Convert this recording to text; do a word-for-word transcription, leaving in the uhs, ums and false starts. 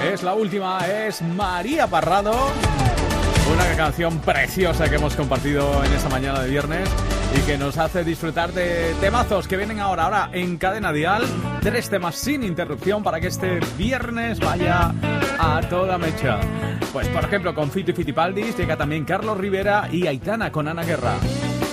Es la última, es María Parrado. Una canción preciosa que hemos compartido en esta mañana de viernes y que nos hace disfrutar de temazos que vienen ahora, ahora en Cadena Dial. Tres temas sin interrupción para que este viernes vaya a toda mecha. Pues por ejemplo con Fito y Fitipaldis llega también Carlos Rivera y Aitana con Ana Guerra.